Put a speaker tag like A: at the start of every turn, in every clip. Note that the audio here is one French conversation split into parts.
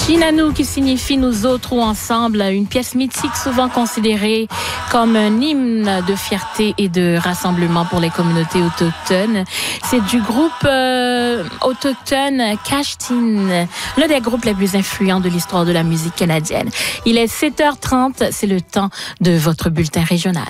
A: Chinanu qui signifie nous autres ou ensemble, une pièce mythique souvent considérée comme un hymne de fierté et de rassemblement pour les communautés autochtones. C'est du groupe autochtone Kashtin, l'un des groupes les plus influents de l'histoire de la musique canadienne. Il est 7h30, c'est le temps de votre bulletin régional.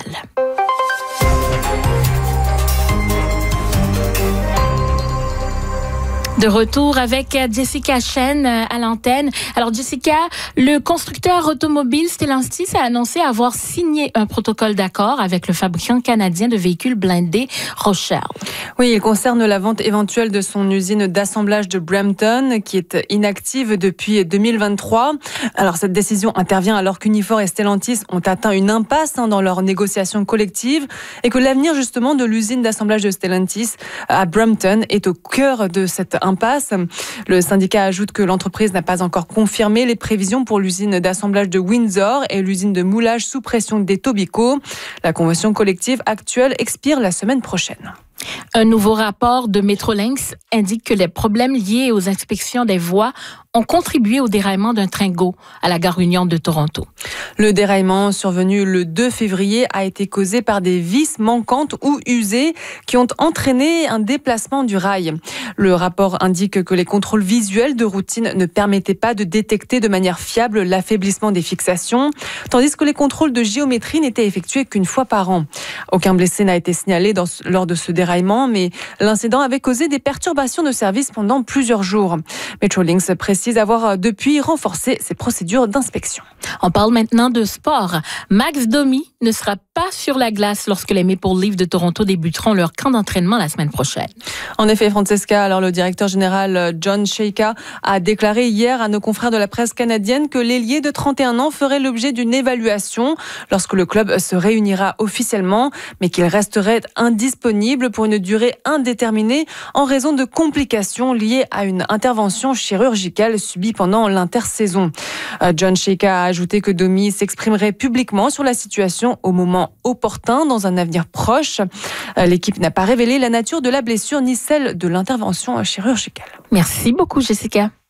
A: De retour avec Jessica Chen à l'antenne. Alors Jessica, le constructeur automobile Stellantis a annoncé avoir signé un protocole d'accord avec le fabricant canadien de véhicules blindés Rochelle.
B: Oui, il concerne la vente éventuelle de son usine d'assemblage de Brampton qui est inactive depuis 2023. Alors cette décision intervient alors qu'Unifor et Stellantis ont atteint une impasse dans leurs négociations collectives et que l'avenir justement de l'usine d'assemblage de Stellantis à Brampton est au cœur de cette impasse. Le syndicat ajoute que l'entreprise n'a pas encore confirmé les prévisions pour l'usine d'assemblage de Windsor et l'usine de moulage sous pression d'Etobicoke. La convention collective actuelle expire la semaine prochaine.
A: Un nouveau rapport de Metrolinx indique que les problèmes liés aux inspections des voies ont contribué au déraillement d'un train GO à la gare Union de Toronto.
B: Le déraillement survenu le 2 février a été causé par des vis manquantes ou usées qui ont entraîné un déplacement du rail. Le rapport indique que les contrôles visuels de routine ne permettaient pas de détecter de manière fiable l'affaiblissement des fixations, tandis que les contrôles de géométrie n'étaient effectués qu'une fois par an. Aucun blessé n'a été signalé lors de ce déraillement, mais l'incident avait causé des perturbations de service pendant plusieurs jours. Metrolinx précise avoir depuis renforcé ses procédures d'inspection.
A: On parle maintenant de sport. Max Domi ne sera pas sur la glace lorsque les Maple Leafs de Toronto débuteront leur camp d'entraînement la semaine prochaine.
B: En effet, Francesca, alors le directeur général John Sheika a déclaré hier à nos confrères de la presse canadienne que l'ailier de 31 ans ferait l'objet d'une évaluation lorsque le club se réunira officiellement, mais qu'il resterait indisponible pour une durée indéterminée en raison de complications liées à une intervention chirurgicale subie pendant l'intersaison. John Sheika a ajouté que Domi s'exprimerait publiquement sur la situation au moment opportun dans un avenir proche. L'équipe n'a pas révélé la nature de la blessure ni celle de l'intervention chirurgicale.
A: Merci beaucoup, Jessica.